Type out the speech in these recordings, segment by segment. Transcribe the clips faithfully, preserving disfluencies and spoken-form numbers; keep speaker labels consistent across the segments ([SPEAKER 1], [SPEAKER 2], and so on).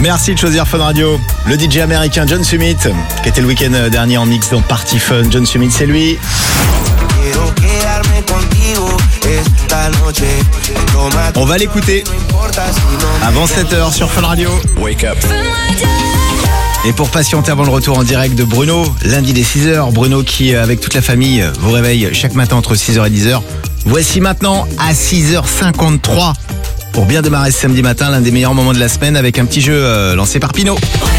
[SPEAKER 1] Merci de choisir Fun Radio. Le D J américain John Summit, qui était le week-end dernier en mix dans Party Fun. John Summit, c'est lui. On va l'écouter avant sept heures sur Fun Radio. Wake up. Et pour patienter avant le retour en direct de Bruno, lundi dès six heures, Bruno qui, avec toute la famille, vous réveille chaque matin entre six heures et dix heures. Voici maintenant à six heures cinquante-trois. Pour bien démarrer ce samedi matin, l'un des meilleurs moments de la semaine avec un petit jeu euh, lancé par Pinot.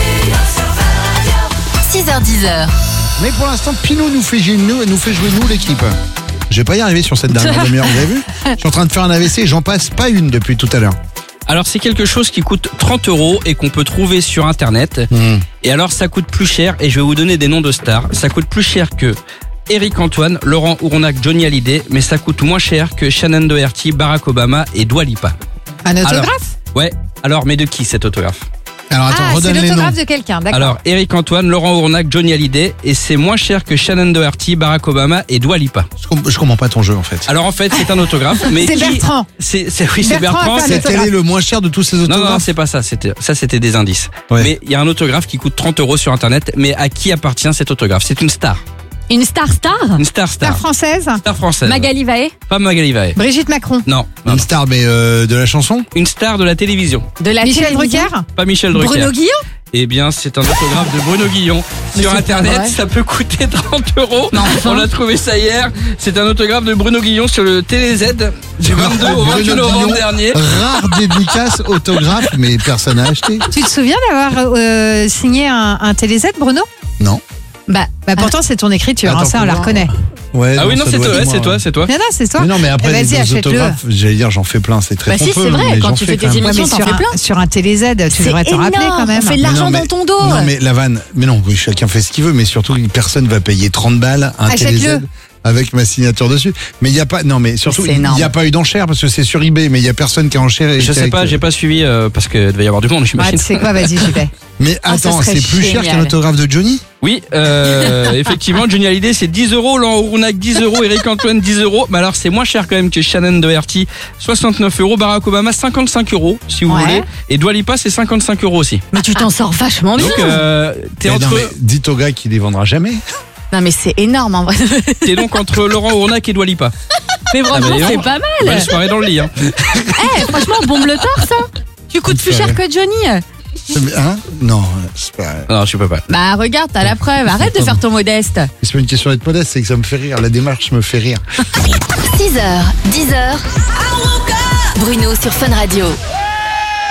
[SPEAKER 2] six heures dix.
[SPEAKER 3] Mais pour l'instant, Pinot nous fait, nous, nous fait jouer nous l'équipe. Je vais pas y arriver sur cette dernière demi-heure, vous avez vu ? Je suis en train de faire un A V C et j'en passe pas une depuis tout à l'heure.
[SPEAKER 4] Alors c'est quelque chose qui coûte trente euros et qu'on peut trouver sur internet. Mmh. Et alors ça coûte plus cher, et je vais vous donner des noms de stars. Ça coûte plus cher que Eric Antoine, Laurent Ournac, Johnny Hallyday, mais ça coûte moins cher que Shannon Doherty, Barack Obama et Dua Lipa.
[SPEAKER 5] Un autographe ?
[SPEAKER 4] Alors, ouais, alors mais de qui cet autographe ?
[SPEAKER 3] Alors attends,
[SPEAKER 5] ah,
[SPEAKER 3] redonne
[SPEAKER 5] c'est
[SPEAKER 3] les noms.
[SPEAKER 5] l'autographe de quelqu'un, d'accord.
[SPEAKER 4] Alors Eric Antoine, Laurent Ournac, Johnny Hallyday, et c'est moins cher que Shannon Doherty, Barack Obama et Dua Lipa.
[SPEAKER 3] Je, com- je comprends pas ton jeu en fait.
[SPEAKER 4] Alors en fait c'est un autographe, mais
[SPEAKER 5] C'est
[SPEAKER 4] qui...
[SPEAKER 5] Bertrand.
[SPEAKER 4] C'est, c'est, oui, c'est
[SPEAKER 5] Bertrand,
[SPEAKER 4] Bertrand.
[SPEAKER 5] c'est un
[SPEAKER 4] C'est...
[SPEAKER 3] C'est quel est le moins cher de tous ces
[SPEAKER 4] Non,
[SPEAKER 3] autographes ?
[SPEAKER 4] non, c'est pas ça. C'était, ça, c'était des indices.
[SPEAKER 3] Ouais.
[SPEAKER 4] Mais il y a un autographe qui coûte trente euros sur Internet. Mais à qui appartient cet autographe ? C'est une star.
[SPEAKER 2] Une star star
[SPEAKER 4] Une star star.
[SPEAKER 5] Star française ?
[SPEAKER 4] Star française.
[SPEAKER 2] Magali Vaé
[SPEAKER 4] Pas Magali Vaé.
[SPEAKER 5] Brigitte Macron ?
[SPEAKER 4] Non. non,
[SPEAKER 3] Une
[SPEAKER 4] non.
[SPEAKER 3] star mais euh, de la chanson ?
[SPEAKER 4] Une star de la télévision.
[SPEAKER 2] de la
[SPEAKER 5] Michel
[SPEAKER 2] télévision.
[SPEAKER 5] Drucker ?
[SPEAKER 4] Pas Michel Drucker.
[SPEAKER 2] Bruno Guillon.
[SPEAKER 4] Eh bien, c'est un autographe de Bruno Guillon.
[SPEAKER 2] Mais
[SPEAKER 4] Sur
[SPEAKER 2] c'est pas
[SPEAKER 4] Internet,
[SPEAKER 2] vrai.
[SPEAKER 4] ça peut coûter trente euros.
[SPEAKER 2] Mais enfin.
[SPEAKER 4] On a trouvé ça hier. C'est un autographe de Bruno Guillon sur le Télé Z du vingt-deux au vingt-huit
[SPEAKER 3] Bruno
[SPEAKER 4] novembre
[SPEAKER 3] Guillon,
[SPEAKER 4] dernier.
[SPEAKER 3] Rare dédicace autographe, mais personne n'a acheté.
[SPEAKER 5] Tu te souviens d'avoir euh, signé un, un Télé Z, Bruno ?
[SPEAKER 3] Non.
[SPEAKER 5] Bah, bah pourtant, c'est ton écriture, hein,
[SPEAKER 3] Attends,
[SPEAKER 5] ça, on la
[SPEAKER 3] comment-
[SPEAKER 5] reconnaît.
[SPEAKER 3] Ouais,
[SPEAKER 4] Ah oui, non,
[SPEAKER 3] ça
[SPEAKER 4] c'est
[SPEAKER 3] doit
[SPEAKER 4] toi,
[SPEAKER 3] être
[SPEAKER 4] ouais,
[SPEAKER 3] moi,
[SPEAKER 4] c'est toi,
[SPEAKER 3] ouais.
[SPEAKER 4] c'est toi.
[SPEAKER 5] Non, non, c'est toi.
[SPEAKER 3] Mais non, mais après,
[SPEAKER 5] Eh, vas-y,
[SPEAKER 3] des
[SPEAKER 5] achète-le.
[SPEAKER 3] autographes, j'allais dire, j'en fais plein, c'est très
[SPEAKER 2] Bah si,
[SPEAKER 3] pompeux,
[SPEAKER 2] c'est vrai,
[SPEAKER 3] mais
[SPEAKER 2] quand
[SPEAKER 3] j'en
[SPEAKER 2] tu
[SPEAKER 3] fais
[SPEAKER 2] fais tes
[SPEAKER 3] quand même.
[SPEAKER 2] émissions,
[SPEAKER 5] Ouais, mais
[SPEAKER 2] t'en
[SPEAKER 5] sur,
[SPEAKER 2] fais
[SPEAKER 5] un,
[SPEAKER 2] plein.
[SPEAKER 5] sur un Télé Z, tu
[SPEAKER 2] C'est
[SPEAKER 5] devrais te rappeler
[SPEAKER 2] énorme,
[SPEAKER 5] quand même.
[SPEAKER 2] on fait de
[SPEAKER 3] Mais
[SPEAKER 2] l'argent
[SPEAKER 3] non, mais-
[SPEAKER 2] dans ton dos.
[SPEAKER 3] Non, mais la vanne, mais non, oui, chacun fait ce qu'il veut, mais surtout, personne va payer trente balles un
[SPEAKER 5] Achète-le.
[SPEAKER 3] Télé Z avec ma signature dessus. Mais il n'y a pas, non, mais surtout,
[SPEAKER 2] C'est
[SPEAKER 3] il
[SPEAKER 2] énorme.
[SPEAKER 3] n'y a pas eu d'enchère parce que c'est sur eBay, mais il n'y a personne qui a enchéré.
[SPEAKER 4] Je sais pas, j'ai pas suivi euh, parce qu'il devait y avoir du monde,
[SPEAKER 5] Ah,
[SPEAKER 4] j'imagine.
[SPEAKER 5] tu sais quoi, vas-y, j'y vais.
[SPEAKER 3] Mais
[SPEAKER 2] Ah, ça
[SPEAKER 3] attends,
[SPEAKER 2] serait
[SPEAKER 3] c'est plus cher
[SPEAKER 2] génial.
[SPEAKER 3] qu'un autographe de Johnny?
[SPEAKER 4] Oui, euh, effectivement, Johnny Hallyday c'est dix euros, Laurent Ournac dix euros, Eric Antoine dix euros. Mais alors c'est moins cher quand même que Shannon Doherty, soixante-neuf euros, Barack Obama cinquante-cinq euros si vous
[SPEAKER 5] Ouais.
[SPEAKER 4] voulez, et Dua Lipa c'est cinquante-cinq euros aussi.
[SPEAKER 2] Mais tu t'en sors vachement bien.
[SPEAKER 4] Donc euh, t'es
[SPEAKER 3] Mais non,
[SPEAKER 4] entre,
[SPEAKER 3] mais dites au gars qu'il les vendra jamais.
[SPEAKER 2] Non mais c'est énorme en vrai.
[SPEAKER 4] t'es donc entre Laurent Ournac et Dua Lipa.
[SPEAKER 2] Mais franchement
[SPEAKER 4] Ah, mais
[SPEAKER 2] c'est
[SPEAKER 4] non.
[SPEAKER 2] pas
[SPEAKER 4] Bonne
[SPEAKER 2] mal.
[SPEAKER 4] soirée dans le lit. Hein.
[SPEAKER 2] Eh, franchement bombe le torse hein. Tu coûtes plus cher que Johnny.
[SPEAKER 3] Hein? Non, c'est pas,
[SPEAKER 4] Non, je peux pas.
[SPEAKER 2] Bah regarde, t'as la preuve. Arrête de faire ton modeste.
[SPEAKER 3] c'est pas une question d'être modeste, c'est que ça me fait rire. La démarche me fait rire.
[SPEAKER 2] six heures, dix heures. Bruno sur Fun Radio.